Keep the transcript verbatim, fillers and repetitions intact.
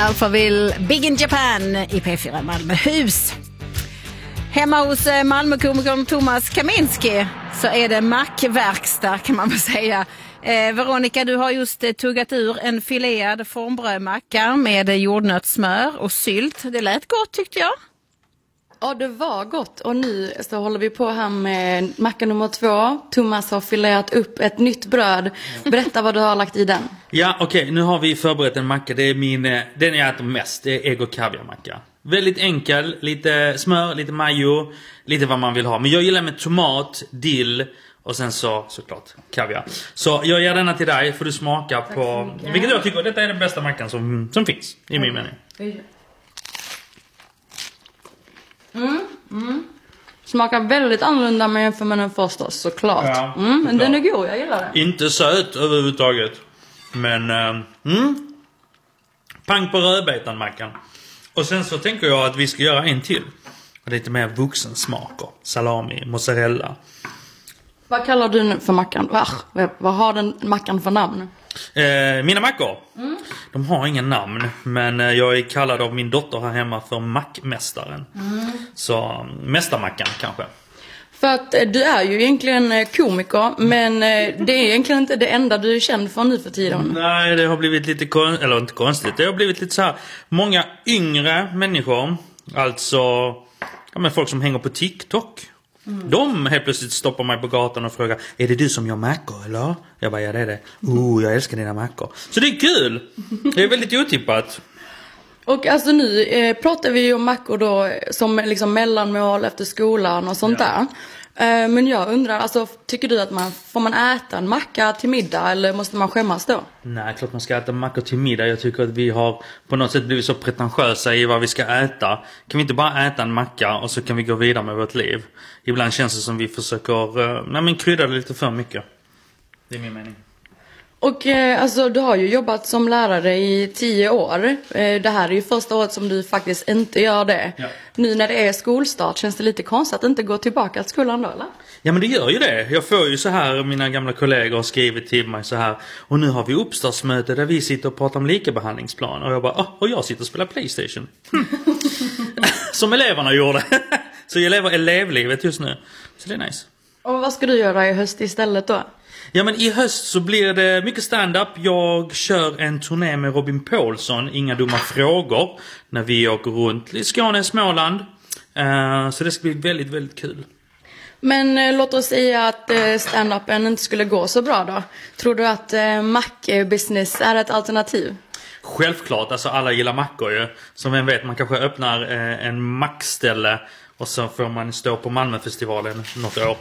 Alphaville, Big in Japan i P fyra Malmöhus. Hemma hos Malmökomikern Thomas Kaminski så är det mackverkstad kan man väl säga. Eh, Veronica, du har just eh, tuggat ur en filerad formbrödmacka med eh, jordnötssmör och sylt. Det lät gott tyckte jag. Ja, det var gott. Och nu så håller vi på här med macka nummer två. Thomas har filerat upp ett nytt bröd. Berätta vad du har lagt i den. Ja, okej. Okay. Nu har vi förberett en macka. Det är min, den jag äter mest. Det är ägg och kaviarmacka. Väldigt enkel. Lite smör, lite majo. Lite vad man vill ha. Men jag gillar med tomat, dill och sen så såklart kaviar. Så jag ger denna till dig för du smaka på... Vilket jag tycker detta är den bästa mackan som, som finns i min mening. Mm, mm. Smakar väldigt annorlunda med jämfört med den första, såklart. Ja, mm, men såklart. Den är god, jag gillar den. Inte söt överhuvudtaget. Men, uh, mm. Pang på rödbetanmackan. Och sen så tänker jag att vi ska göra en till. Lite mer vuxen smaker. Salami, mozzarella. Vad kallar du för mackan? Vad, vad har den mackan för namn? Eh, mina mackor? Mm. De har ingen namn. Men jag är kallad av min dotter här hemma för mackmästaren. Mm. Så mästarmackan kanske. För att du är ju egentligen komiker. Men det är egentligen inte det enda du är känd för nu för tiden. Nej, det har blivit lite konstigt. Eller inte konstigt. Det har blivit lite så här. Många yngre människor. Alltså ja, men folk som hänger på TikTok. Mm. De helt plötsligt stoppar mig på gatan och frågar: är det du som gör mackor eller? Jag bara, ja det är det. Oh, jag älskar dina mackor. Så det är kul. Det är väldigt otippat. Och alltså nu eh, pratar vi ju om mackor då som liksom mellanmål efter skolan och sånt ja. där. Eh, men jag undrar, alltså tycker du att man får man äta en macka till middag eller måste man skämmas då? Nej, klart man ska äta mackor till middag. Jag tycker att vi har på något sätt blivit så pretentiösa i vad vi ska äta. Kan vi inte bara äta en macka och så kan vi gå vidare med vårt liv? Ibland känns det som vi försöker uh, nej, men krydda det lite för mycket. Det är min mening. Och eh, alltså du har ju jobbat som lärare i tio år. Eh, det här är ju första året som du faktiskt inte gör det. Ja. Nu när det är skolstart känns det lite konstigt att inte gå tillbaka till skolan då, eller? Ja, men det gör ju det. Jag får ju så här, mina gamla kollegor har skrivit till mig så här. Och nu har vi uppstartsmöte där vi sitter och pratar om likabehandlingsplan. Och jag bara, oh, och jag sitter och spelar PlayStation. Hm. Som eleverna gjorde. Så jag lever elevlivet just nu. Så det är nice. Och vad ska du göra i höst istället då? Ja, men i höst så blir det mycket stand-up. Jag kör en turné med Robin Paulsson, Inga dumma frågor, när vi åker runt i Skåne och Småland. Uh, så det ska bli väldigt, väldigt kul. Men eh, låt oss säga att eh, stand-upen inte skulle gå så bra då. Tror du att eh, Mac-business är ett alternativ? Självklart, alltså alla gillar mackor ju. Som vem vet, man kanske öppnar eh, en mackställe och så får man stå på Malmöfestivalen något år.